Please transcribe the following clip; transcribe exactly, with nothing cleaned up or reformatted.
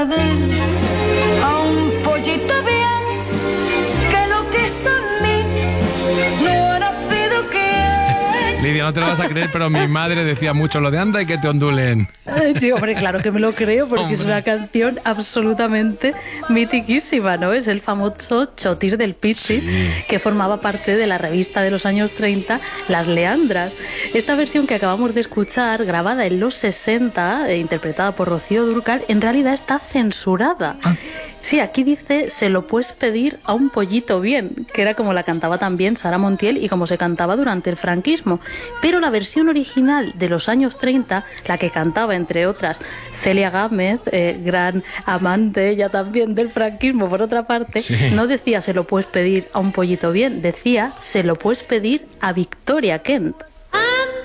A un pollito bien, que lo que es a mí no ha nacido que... Lidia, no te lo vas a creer, pero mi madre decía mucho lo de anda y que te ondulen. Sí, hombre, claro que me lo creo, porque hombre, es una canción absolutamente mitiquísima, ¿no? Es el famoso chotir del Pizzi, sí, que formaba parte de la revista de los años treinta, Las Leandras. Esta versión que acabamos de escuchar, grabada en los sesenta, e interpretada por Rocío Dúrcal, en realidad está censurada. Ah. Sí, aquí dice, se lo puedes pedir a un pollito bien, que era como la cantaba también Sara Montiel y como se cantaba durante el franquismo. Pero la versión original de los años treinta, la que cantaba, entre otras, Celia Gámez, eh, gran amante ella también del franquismo, por otra parte, sí, no decía se lo puedes pedir a un pollito bien, decía se lo puedes pedir a Victoria Kent.